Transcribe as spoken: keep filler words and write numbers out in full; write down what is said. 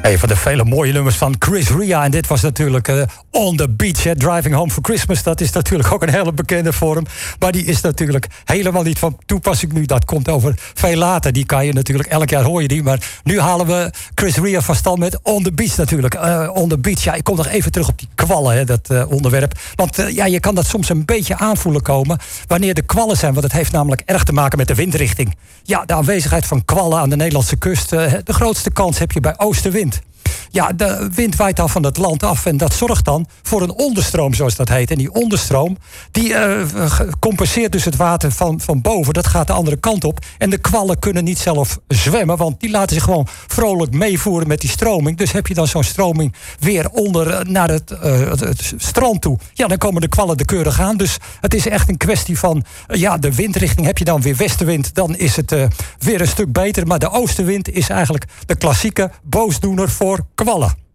Een van de vele mooie nummers van Chris Rea. En dit was natuurlijk uh, On the Beach, hè, Driving Home for Christmas. Dat is natuurlijk ook een hele bekende vorm. Maar die is natuurlijk helemaal niet van toepassing nu. Dat komt over veel later. Die kan je natuurlijk, elk jaar hoor je die. Maar nu halen we Chris Rea van stal met On the Beach natuurlijk. Uh, On the Beach, ja, ik kom nog even terug op die kwallen, hè, dat uh, onderwerp. Want uh, ja, je kan dat soms een beetje aanvoelen komen wanneer de kwallen zijn. Want het heeft namelijk erg te maken met de windrichting. Ja, de aanwezigheid van kwallen aan de Nederlandse kust. Uh, de grootste kans heb je bij oostenwind. Ja, de wind waait dan van het land af en dat zorgt dan voor een onderstroom, zoals dat heet. En die onderstroom, die uh, compenseert dus het water van, van boven. Dat gaat de andere kant op. En de kwallen kunnen niet zelf zwemmen, want die laten zich gewoon vrolijk meevoeren met die stroming. Dus heb je dan zo'n stroming weer onder naar het, uh, het, het strand toe. Ja, dan komen de kwallen de keurig aan. Dus het is echt een kwestie van, uh, ja, de windrichting. Heb je dan weer westenwind, dan is het uh, weer een stuk beter. Maar de oostenwind is eigenlijk de klassieke boosdoener voor kwallen.